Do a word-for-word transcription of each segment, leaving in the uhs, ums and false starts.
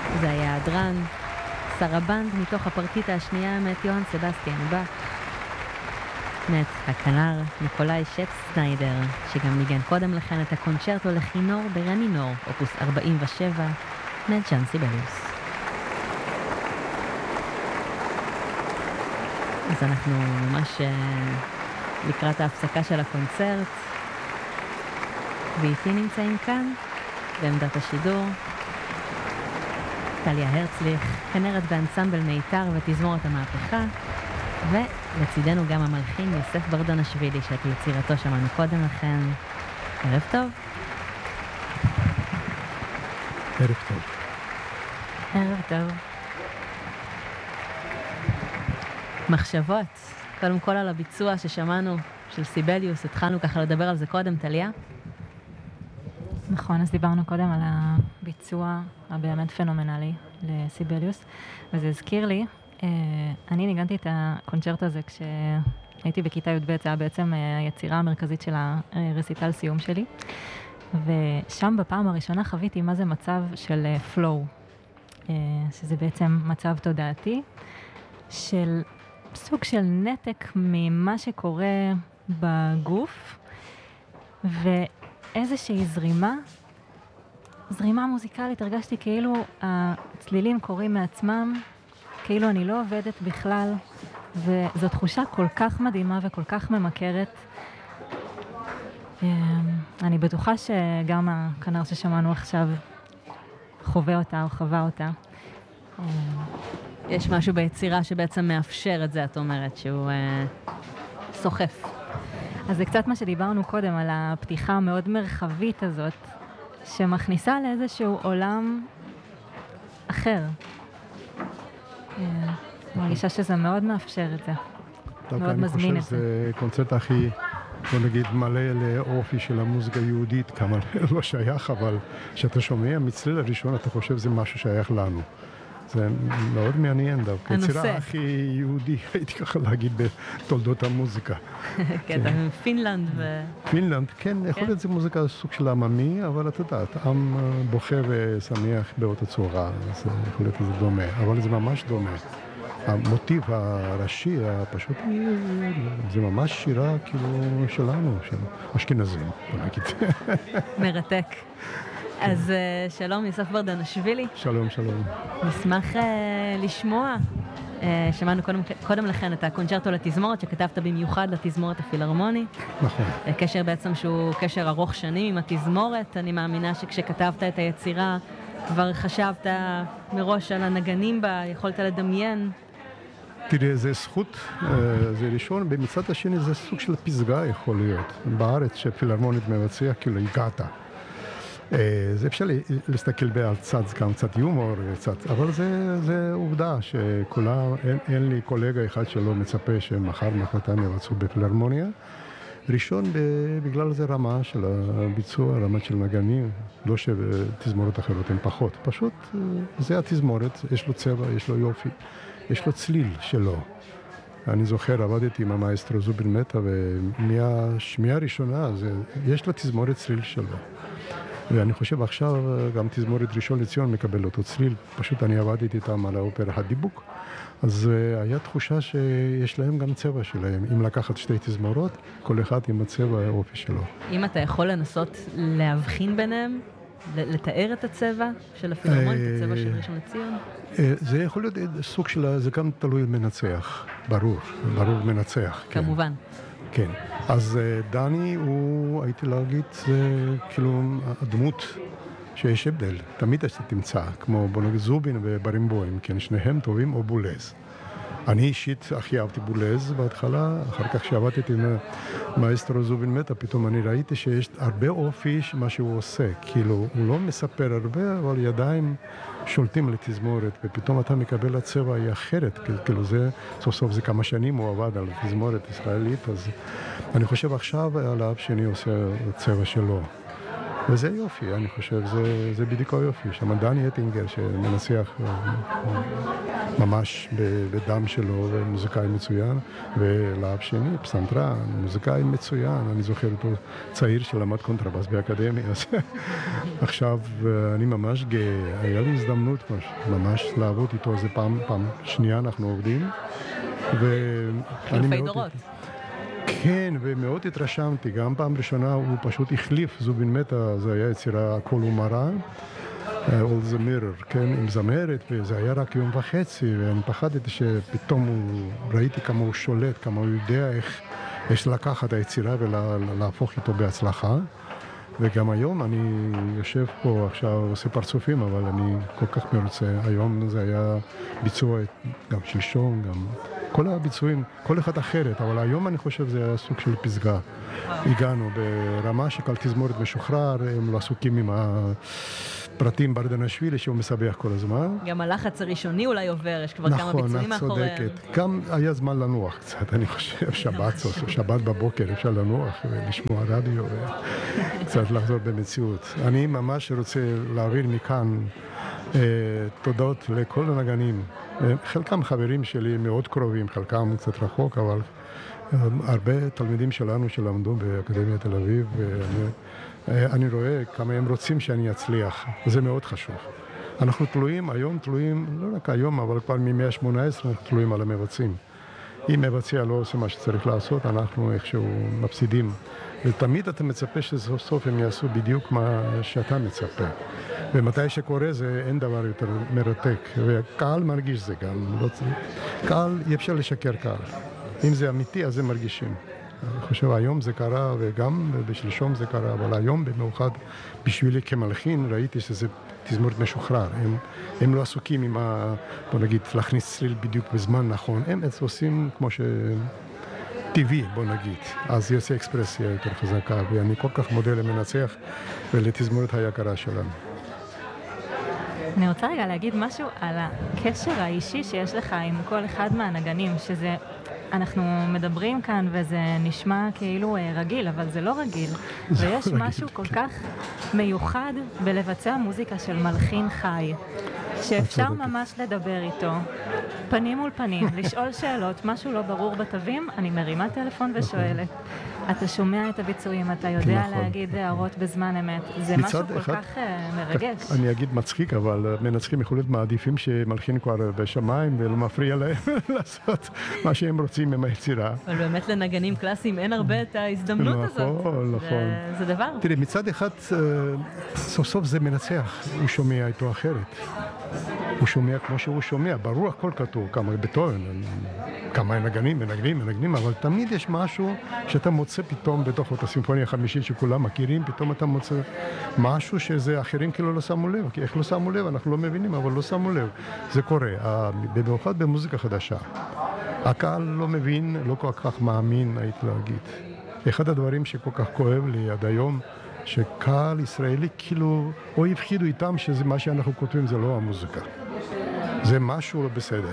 זה היה הדרן, סרבנד מתוך הפרטיטה השנייה מאת יוהאן סבסטיאן באך. מאת הכנר ניקולאי שצניידר, שגם ניגן קודם לכן את הקונצ'רטו לכינור ברה מינור, אופוס ארבעים ושבע, מאת ז'אן סיבליוס. אז אנחנו ממש uh, לקראת ההפסקה של הקונצרט, ואיתי נמצאים כאן, בעמדת השידור, טליה הרצליך, כנרת באנסמבל מיתר ותזמורת המהפכה, ולצידנו גם המלחין יוסף ברדנשווילי, שאת יצירתו שמענו קודם לכן. ערב טוב. ערב טוב. ערב טוב. מחשבות, קודם כל על הביצוע ששמענו של סיבליוס, התחלנו ככה לדבר על זה קודם, טליה? נכון, אז דיברנו קודם על הביצוע הבאמת פנומנלי לסיבליוס, וזה הזכיר לי, אני ניגנתי את הקונצ'רט הזה כשהייתי בכיתה י"ב, זה היה בעצם היצירה המרכזית של הרסיטל סיום שלי, ושם בפעם הראשונה חוויתי מה זה מצב של פלואו, שזה בעצם מצב תודעתי, של סוג של נתק ממה שקורה בגוף, ואיזושהי זרימה, זרימה מוזיקלית, הרגשתי כאילו הצלילים קוראים מעצמם, כאילו אני לא עובדת בכלל, וזו תחושה כל כך מדהימה וכל כך ממכרת. אני בטוחה שגם הכנר ששמענו עכשיו חווה אותה או חווה אותה. יש משהו ביצירה שבעצם מאפשר את זה, את אומרת, שהוא אה, סוחף. אז זה קצת מה שדיברנו קודם, על הפתיחה המאוד מרחבית הזאת, שמכניסה לאיזשהו עולם אחר. אני מרגישה שזה מאוד מאפשר את זה. מאוד מזמין את זה. אני חושב שזה קונצרט הכי, בוא נגיד, מלא לאופי של המוזיקה היהודית, כמה לא שייך, אבל כשאתה שומע מצליל הראשון, אתה חושב שזה משהו שייך לנו. זה מאוד מעניין דווקא. יצירה הכי יהודי, הייתי ככה להגיד, בתולדות המוזיקה. כן, פינלנד ו... פינלנד, כן, יכול להיות זה מוזיקה סוג של עממי, אבל אתה יודעת, עם בוכה ושמח באותה צורה, אז יכול להיות שזה דומה, אבל זה ממש דומה. המוטיב הראשי, הפשוט, זה ממש שירה כאילו שלנו, של אשכנזים, בוא נגיד. מרתק. אז שלום, יוסף ברדנשווילי. שלום, שלום. נשמח uh, לשמוע. Uh, שמענו קודם, קודם לכן את הקונצ'רטו לתזמורת, שכתבת במיוחד לתזמורת הפילהרמונית. נכון. קשר בעצם שהוא קשר ארוך שנים עם התזמורת. אני מאמינה שכשכתבת את היצירה, כבר חשבת מראש על הנגנים בה, יכולת לדמיין. תראה, זה זכות, זה ראשון, במצד השני זה סוג של פסגה יכול להיות. בארץ שפילהרמונית מבצע, כאילו הגעת. זה אפשר להסתכל על צד, גם קצת יומור, קצת, אבל זה, זה עובדה שכולם, אין, אין לי קולגה אחד שלא מצפה שמחר מחרתיים יבצעו בפילהרמוניה. ראשון, בגלל זה רמה של הביצוע, רמה של נגנים, לא שתזמורות אחרות הן פחות. פשוט זה התזמורת, יש לו צבע, יש לו יופי, יש לו צליל שלו. אני זוכר, עבדתי עם המאסטרו זובין מטה, ומהשמיעה הראשונה, זה, יש לו תזמורת צליל שלו. ואני חושב עכשיו גם תזמורת ראשון לציון מקבל אותו צליל, פשוט אני עבדתי איתם על האופרה הדיבוק, אז היה תחושה שיש להם גם צבע שלהם, אם לקחת שתי תזמורות, כל אחד עם הצבע האופי שלו. אם אתה יכול לנסות להבחין ביניהם, לתאר את הצבע של הפילהרמונית, את הצבע של ראשון לציון? זה יכול להיות סוג של, זה גם תלוי מנצח, ברור, ברור מנצח. כמובן. כן, אז דני הוא, הייתי להגיד, זה כאילו הדמות שיש הבדל, תמיד אתה תמצא, כמו בוא נגיד זובין וברימבוים, כן, שניהם טובים או בולז. אני אישית הכי אהבתי בולז בהתחלה, אחר כך שעבדתי עם מאסטרו זובין מטה, פתאום אני ראיתי שיש הרבה אופי מה שהוא עושה, כאילו הוא לא מספר הרבה, אבל ידיים שולטים לתזמורת, ופתאום אתה מקבל הצבע היא אחרת, כאילו זה, סוף סוף זה כמה שנים הוא עבד על תזמורת ישראלית, אז אני חושב עכשיו עליו שאני עושה צבע שלו. וזה יופי, אני חושב, זה, זה בדיוק היופי. שם דני אטינגר שמנצח ממש בדם שלו, ומוזיקאי מצוין, ולאב שני, פסנתרן, מוזיקאי מצוין, אני זוכר אותו צעיר שלמד קונטרבאס באקדמיה, אז עכשיו אני ממש גאה, היה לי הזדמנות ממש לעבוד איתו, זה פעם, פעם שנייה אנחנו עובדים, חילופי דורות. כן, ומאוד התרשמתי, גם פעם ראשונה הוא פשוט החליף זובין מטה, זה היה יצירה הכל ומראה, All the Mirror, כן, עם זמרת, וזה היה רק יום וחצי, ואני פחדתי שפתאום הוא, ראיתי כמה הוא שולט, כמה הוא יודע איך יש לקחת את היצירה ולהפוך איתו בהצלחה, וגם היום אני יושב פה עכשיו, עושה פרצופים, אבל אני כל כך מרוצה, היום זה היה ביצוע גם שלשום, גם כל הביצועים, כל אחד אחרת, אבל היום אני חושב זה היה סוג של פסגה. הגענו ברמה שכל תזמורת משוחרר, הם לא עסוקים עם הפרטים ברדנשווילי שהוא מסבך כל הזמן. גם הלחץ הראשוני אולי עובר, יש כבר כמה ביצועים מאחוריהם. נכון, את צודקת. גם היה זמן לנוח קצת, אני חושב, שבת, שבת בבוקר אפשר לנוח ולשמוע רדיו וקצת לחזור במציאות. אני ממש רוצה להעביר מכאן תודות לכל הנגנים. חלקם חברים שלי מאוד קרובים, חלקם קצת רחוק, אבל הרבה תלמידים שלנו שלמדו באקדמיית תל אביב, ואני רואה כמה הם רוצים שאני אצליח, זה מאוד חשוב. אנחנו תלויים, היום תלויים, לא רק היום, אבל כבר מ-מאה שמונה עשרה אנחנו תלויים על המבצעים. אם מבצע לא עושה מה שצריך לעשות, אנחנו איכשהו מפסידים. ותמיד אתה מצפה שסוף סוף הם יעשו בדיוק מה שאתה מצפה. ומתי שקורה זה אין דבר יותר מרתק, וקהל מרגיש זה גם, לא צריך. קהל, אי אפשר לשקר קהל. אם זה אמיתי, אז הם מרגישים. אני חושב, היום זה קרה, וגם בשלשום זה קרה, אבל היום במיוחד, בשבילי כמלחין, ראיתי שזה תזמורת משוחרר. הם, הם לא עסוקים עם ה... בוא נגיד, להכניס צליל בדיוק בזמן נכון. הם עושים כמו ש... טבעי, בוא נגיד. אז יוצא אקספרסיה יותר חזקה, ואני כל כך מודה למנצח ולתזמורת היקרה שלנו. אני רוצה רגע להגיד משהו על הקשר האישי שיש לך עם כל אחד מהנגנים, שזה, אנחנו מדברים כאן וזה נשמע כאילו רגיל, אבל זה לא רגיל. ויש משהו כל כך מיוחד בלבצע מוזיקה של מלחין חי, שאפשר ממש לדבר איתו, פנים מול פנים, לשאול שאלות, משהו לא ברור בתווים, אני מרימה טלפון ושואלת. אתה שומע את הביצועים, אתה יודע להגיד הערות בזמן אמת. זה משהו כל כך מרגש. אני אגיד מצחיק, אבל מנצחים יכול להיות מעדיפים שמלחין כבר בשמיים ולא מפריע להם לעשות מה שהם רוצים עם היצירה. אבל באמת לנגנים קלאסיים אין הרבה את ההזדמנות הזאת. נכון, נכון. זה דבר. תראי, מצד אחד, סוף סוף זה מנצח, הוא שומע איתו אחרת. הוא שומע כמו שהוא שומע, ברור הכל כתוב, כמה בטון, כמה נגנים, מנגנים, מנגנים, אבל תמיד יש משהו שאתה מוצא פתאום בתוך אותה סימפוניה החמישית שכולם מכירים, פתאום אתה מוצא משהו שזה אחרים כאילו לא שמו לב, כי איך לא שמו לב, אנחנו לא מבינים, אבל לא שמו לב. זה קורה, במיוחד במוזיקה חדשה. הקהל לא מבין, לא כל כך מאמין, הייתי להגיד. אחד הדברים שכל כך כואב לי עד היום, שקהל ישראלי כאילו, או הבחידו איתם שזה מה שאנחנו כותבים, זה לא המוזיקה. זה משהו לא בסדר.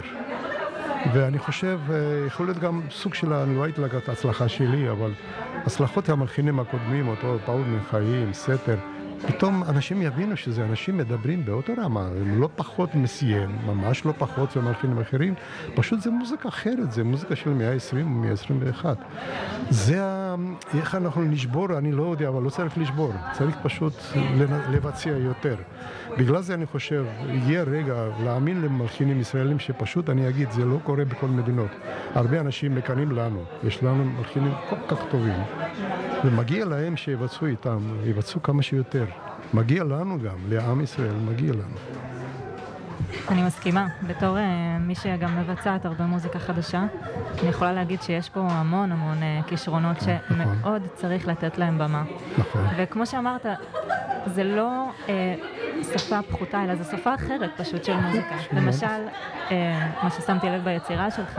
ואני חושב, יכול להיות גם סוג של, אני לא הייתי לגעת הצלחה שלי, אבל הצלחות המלחינים הקודמים, אותו פאול מחיים, סתר, פתאום אנשים יבינו שזה אנשים מדברים באותו רמה, הם לא פחות מסיים, ממש לא פחות ומלחינים אחרים, פשוט זה מוזיקה אחרת, זה מוזיקה של מאה ועשרים או מאה עשרים ואחת. זה, איך אנחנו נשבור, אני לא יודע, אבל לא צריך לשבור, צריך פשוט לבצע יותר. בגלל זה אני חושב, יהיה רגע להאמין למלחינים ישראלים שפשוט, אני אגיד, זה לא קורה בכל מדינות. הרבה אנשים מקנים לנו, יש לנו מלחינים כל כך טובים, ומגיע להם שיבצעו איתם, יבצעו כמה שיותר. מגיע לנו גם, לעם ישראל, מגיע לנו. אני מסכימה. בתור uh, מי שגם מבצעת הרבה מוזיקה חדשה, אני יכולה להגיד שיש פה המון המון uh, כישרונות שמאוד צריך לתת להם במה. נכון. וכמו שאמרת, זה לא uh, שפה פחותה, אלא זו שפה אחרת פשוט של מוזיקה. למשל, uh, מה ששמתי לב ביצירה שלך,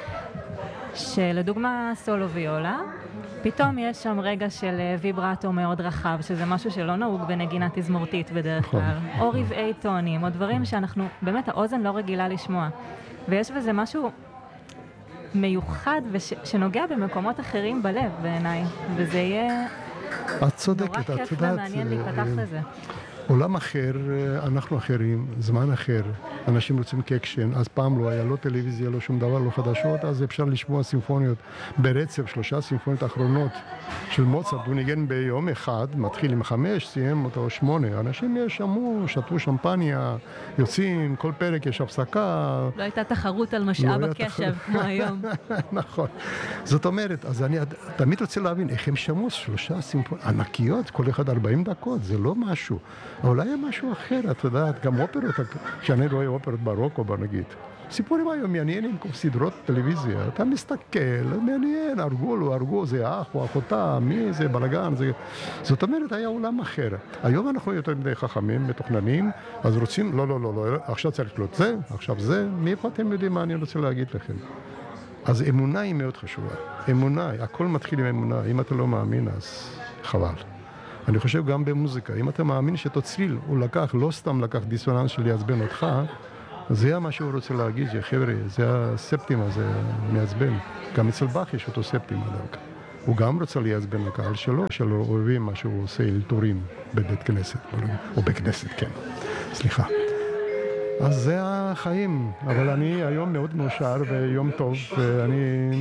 שלדוגמה סולו ויולה, פתאום יש שם רגע של ויברטו מאוד רחב, שזה משהו שלא נהוג בנגינה תזמורתית בדרך כלל, או רבעי טונים, או דברים שאנחנו, באמת האוזן לא רגילה לשמוע. ויש בזה משהו מיוחד ושנוגע במקומות אחרים בלב בעיניי, וזה יהיה את צודקת, נורא את כיף יודעת, ומעניין להיפתח לזה. עולם אחר, אנחנו אחרים, זמן אחר, אנשים רוצים קקשן, אז פעם לא היה לא טלוויזיה, לא שום דבר, לא חדשות, אז אפשר לשמוע סימפוניות ברצף, שלושה סימפוניות אחרונות של מוצרט, הוא ניגן ביום אחד, מתחיל עם חמש, סיים אותו שמונה, אנשים שמעו, שתו שמפניה, יוצאים, כל פרק יש הפסקה. לא הייתה תחרות על משאב הקשב כמו היום. נכון. זאת אומרת, אז אני תמיד רוצה להבין איך הם שמעו שלושה סימפוניות ענקיות, כל אחד ארבעים דקות, זה לא משהו. אבל היה משהו אחר, את יודעת, גם אופרות, כשאני רואה אופרות ברוקו, בוא נגיד, סיפורים היום מעניינים כמו סדרות טלוויזיה, אתה מסתכל, מעניין, הרגו לו, הרגו, זה אח או אחותה, מי זה, בלגן, זה... זאת אומרת, היה עולם אחר. היום אנחנו יותר מדי חכמים, מתוכננים, אז רוצים, לא, לא, לא, לא, עכשיו צריך להיות זה, עכשיו זה, מאיפה אתם יודעים מה אני רוצה להגיד לכם? אז אמונה היא מאוד חשובה. אמונה, הכל מתחיל עם אמונה, אם אתה לא מאמין, אז חבל. אני חושב גם במוזיקה, אם אתה מאמין שאותו צליל הוא לקח, לא סתם לקח דיסוננס של לעצבן אותך, זה מה שהוא רוצה להגיד, חבר'ה, זה הספטימה, זה מעצבן. גם אצל באך יש אותו ספטימה דווקא. הוא גם רוצה לעצבן לקהל שלו, שלא אוהבים מה שהוא עושה אלתורים בבית כנסת, או בכנסת, כן. סליחה. אז זה החיים, אבל אני היום מאוד מאושר ויום טוב, ואני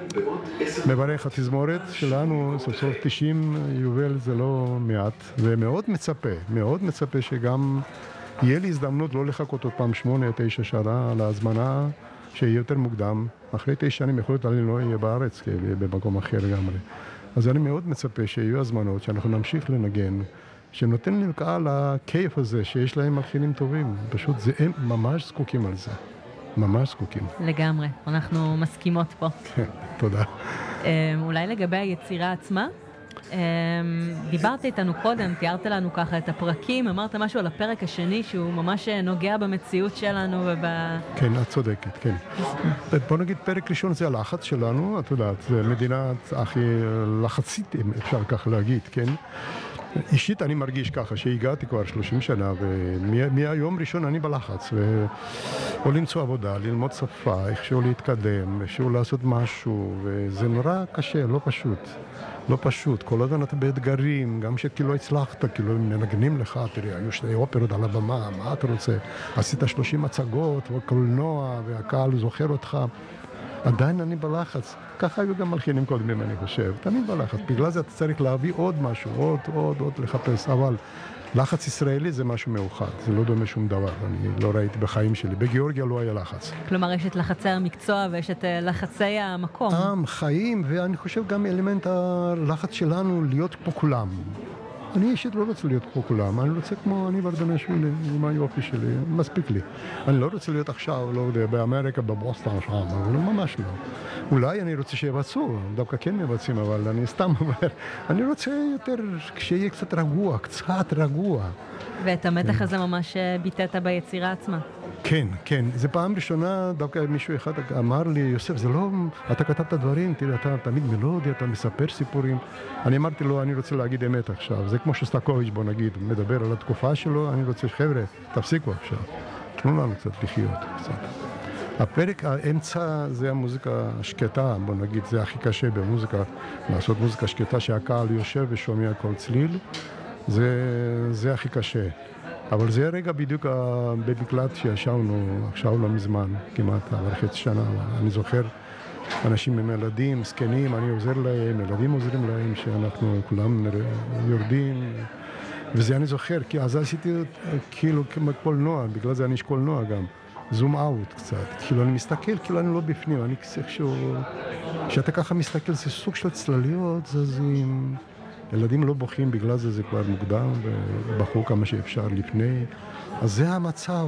מברך התזמורת שלנו, סוף סוף תשעים יובל זה לא מעט, ומאוד מצפה, מאוד מצפה שגם יהיה לי הזדמנות לא לחכות עוד פעם שמונה, תשע שנה על ההזמנה שיהיה יותר מוקדם. אחרי תשע שנים יכול להיות אני לא אהיה בארץ, כי במקום אחר לגמרי. אז אני מאוד מצפה שיהיו הזמנות, שאנחנו נמשיך לנגן, שנותן לי לקהל הכיף הזה שיש להם מלחינים טובים. פשוט זה, הם ממש זקוקים על זה. ממש זקוקים. לגמרי, אנחנו מסכימות פה. כן, תודה. אולי לגבי היצירה עצמה? דיברת איתנו קודם, תיארת לנו ככה את הפרקים, אמרת משהו על הפרק השני שהוא ממש נוגע במציאות שלנו וב... כן, את צודקת, כן. בוא נגיד, פרק ראשון זה הלחץ שלנו, את יודעת, זה מדינה הכי לחצית, אפשר כך להגיד, כן? אישית אני מרגיש ככה, שהגעתי כבר שלושים שנה, ומהיום ראשון אני בלחץ, או למצוא עבודה, ללמוד שפה, איכשהו להתקדם, איכשהו לעשות משהו, וזה נורא קשה, לא פשוט. לא פשוט, כל הזמן אתה באתגרים, גם שכאילו הצלחת, כאילו מנגנים לך, תראי, היו שתי אופרות על הבמה, מה אתה רוצה? עשית שלושים הצגות, וקולנוע, והקהל זוכר אותך. עדיין אני בלחץ. ככה היו גם מלחינים קודמים, אני חושב. תמיד בלחץ. בגלל זה אתה צריך להביא עוד משהו, עוד, עוד, עוד לחפש. אבל לחץ ישראלי זה משהו מאוחד. זה לא דומה שום דבר. אני לא ראיתי בחיים שלי. בגיאורגיה לא היה לחץ. כלומר, יש את לחצי המקצוע ויש את לחצי המקום. עם, חיים, ואני חושב גם אלמנט הלחץ שלנו להיות פה כולם. אני אישית לא רוצה להיות פה כולם, אני רוצה כמו אני ברדנה שלי, עם היופי שלי, מספיק לי. אני לא רוצה להיות עכשיו, לא יודע, באמריקה, בבוסטון שם, אבל ממש לא. אולי אני רוצה שיבצעו, דווקא כן מבצעים, אבל אני סתם אומר, אני רוצה יותר, כשיהיה קצת רגוע, קצת רגוע. ואת המתח הזה ממש ביטאת ביצירה עצמה. כן, כן. זה פעם ראשונה, דווקא מישהו אחד אמר לי, יוסף, זה לא, אתה כתבת דברים, תראה, אתה תמיד מלודי, אתה מספר סיפורים. אני אמרתי לו, אני רוצה להגיד אמת עכשיו. זה כמו שסטקוביץ', בוא נגיד, מדבר על התקופה שלו, אני רוצה, חבר'ה, תפסיקו עכשיו. תנו לנו קצת לחיות, קצת. הפרק האמצע זה המוזיקה השקטה, בוא נגיד, זה הכי קשה במוזיקה, לעשות מוזיקה שקטה שהקהל יושב ושומע כל צליל, זה, זה הכי קשה. אבל זה הרגע בדיוק במקלט שישבנו עכשיו לא מזמן, כמעט על חצי שנה. אני זוכר אנשים עם ילדים, זקנים, אני עוזר להם, ילדים עוזרים להם, שאנחנו כולם יורדים. וזה אני זוכר, כי אז עשיתי כאילו כמו קולנוע, בגלל זה אני איש קולנוע גם. זום אאוט קצת, כאילו אני מסתכל, כאילו אני לא בפנים, אני איכשהו... כשאתה ככה מסתכל, זה סוג של צלליות, זזים... ילדים לא בוכים, בגלל זה זה כבר מוקדם, ובחרו כמה שאפשר לפני. אז זה המצב,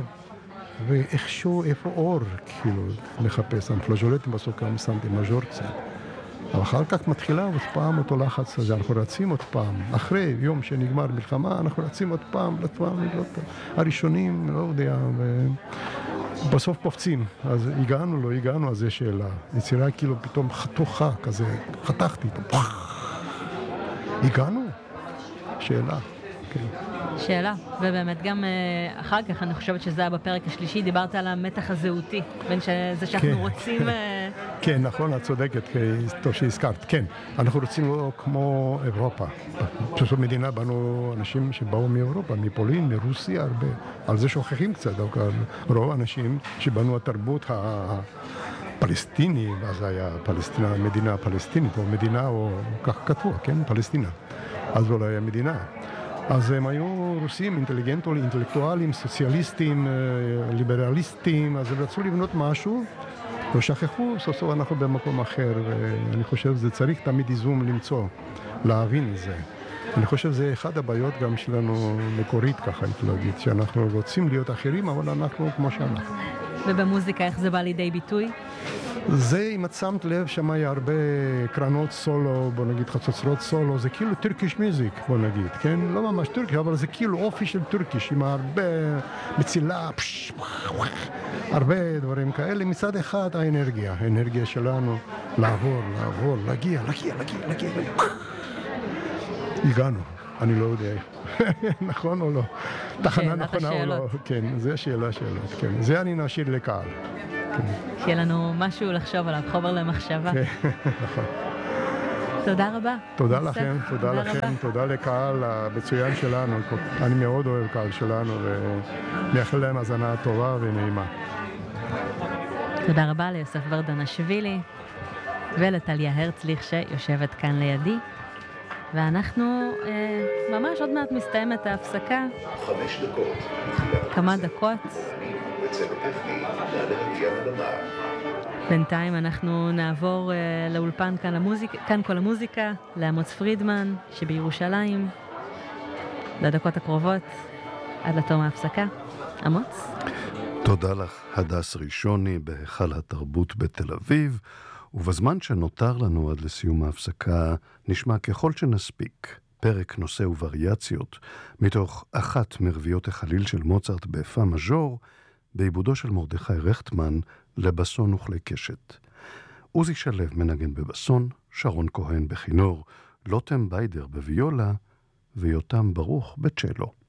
ואיכשהו, איפה אור, כאילו, לחפש. הפלז'ולטים בסוף כמה שמתי מז'ור קצת. אבל אחר כך מתחילה עוד פעם אותו לחץ הזה, אנחנו רצים עוד פעם. אחרי יום שנגמר מלחמה, אנחנו רצים עוד פעם, עוד פעם, עוד פעם. הראשונים, לא יודע, ובסוף קופצים. אז הגענו, לא הגענו, אז זה שאלה. יצירה כאילו פתאום חתוכה כזה, חתכתי, פח. הגענו? שאלה, כן. שאלה, ובאמת גם uh, אחר כך, אני חושבת שזה היה בפרק השלישי, דיברת על המתח הזהותי, בין זה שאנחנו כן. רוצים... Uh... כן, נכון, את צודקת, טוב שהזכרת. כן, אנחנו רוצים לא כמו אירופה. פשוט מדינה, באנו אנשים שבאו מאירופה, מפולין, מרוסיה, הרבה. על זה שוכחים קצת, רוב האנשים שבאנו התרבות ה... פלסטיני, אז היה פלסטינה, מדינה פלסטינית, או מדינה, או כך כתוב, כן? פלסטינה. אז לא היה מדינה. אז הם היו רוסים, אינטליגנטים, אינטלקטואלים, סוציאליסטים, ליברליסטים, אז הם רצו לבנות משהו, ושכחו, סוף סוף אנחנו במקום אחר, ואני חושב שזה צריך תמיד איזון למצוא, להבין את זה. אני חושב שזה אחד הבעיות גם שלנו מקורית, ככה הייתי להגיד, שאנחנו רוצים להיות אחרים, אבל אנחנו כמו שאנחנו. ובמוזיקה איך זה בא לידי ביטוי? זה, אם את שמת לב, שם היה הרבה קרנות סולו, בוא נגיד חצוצרות סולו, זה כאילו טורקיש מיוזיק, בוא נגיד, כן? לא ממש טורקיש, אבל זה כאילו אופי של טורקיש, עם הרבה מצילה, פש, הרבה דברים כאלה. מצד אחד האנרגיה, האנרגיה שלנו לעבור, לעבור, להגיע, להגיע, להגיע, להגיע. הגענו, אני לא יודע. נכון או לא? תחנה נכונה או לא? כן, זה שאלה שאלות, כן. זה אני נשאיר לקהל. שיהיה לנו משהו לחשוב עליו, חומר למחשבה. נכון. תודה רבה. תודה לכם, תודה לכם, תודה לקהל המצוין שלנו. אני מאוד אוהב קהל שלנו, ומאחל להם האזנה טובה ונעימה. תודה רבה ליוסף ורדנשווילי, ולטליה הרצליך שיושבת כאן לידי. ואנחנו אה, ממש עוד מעט מסתיימת ההפסקה. חמש דקות. כמה דקות. בינתיים אנחנו נעבור אה, לאולפן כאן, למוזיק, כאן כל המוזיקה, לעמוץ פרידמן שבירושלים. לדקות הקרובות, עד לתום ההפסקה. עמוץ? תודה לך, הדס ראשוני בהיכל התרבות בתל אביב. ובזמן שנותר לנו עד לסיום ההפסקה, נשמע ככל שנספיק פרק נושא ווריאציות מתוך אחת מרביות החליל של מוצרט באפה מז'ור, בעיבודו של מרדכי רכטמן לבסון וכלי קשת. עוזי שלו מנגן בבסון, שרון כהן בכינור, לוטם ביידר בוויולה, ויותם ברוך בצ'לו.